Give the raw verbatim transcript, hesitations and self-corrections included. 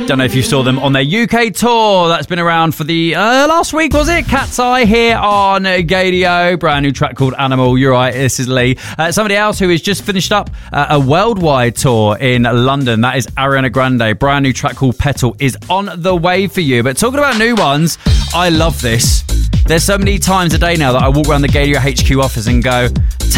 Don't know if you saw them on their U K tour. That's been around for the uh, last week, was it? Cat's Eye here on Gadio. Brand new track called Animal. You're right, this is Lee. Uh, somebody else who has just finished up uh, a worldwide tour in London. That is Ariana Grande. Brand new track called Petal is on the way for you. But talking about new ones, I love this. There's so many times a day now that I walk around the Gadio H Q office and go,